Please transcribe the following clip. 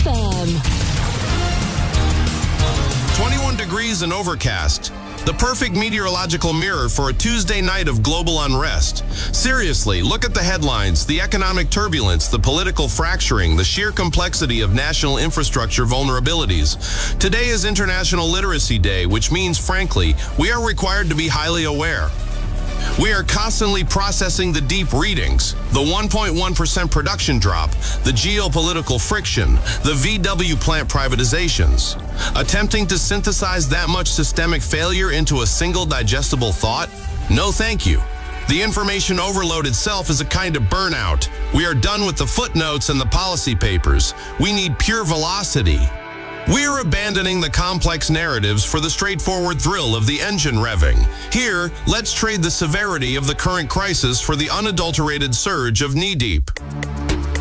FM. 21 degrees and overcast. The perfect meteorological mirror for a Tuesday night of global unrest. Seriously, look at the headlines, the economic turbulence, the political fracturing, the sheer complexity of national infrastructure vulnerabilities. Today is International Literacy Day, which means, frankly, we are required to be highly aware. We are constantly processing the deep readings, the 1.1% production drop, the geopolitical friction, the VW plant privatizations. Attempting to synthesize that much systemic failure into a single digestible thought? No, thank you. The information overload itself is a kind of burnout. We are done with the footnotes and the policy papers. We need pure velocity. We're abandoning the complex narratives for the straightforward thrill of the engine revving. Here, let's trade the severity of the current crisis for the unadulterated surge of knee-deep.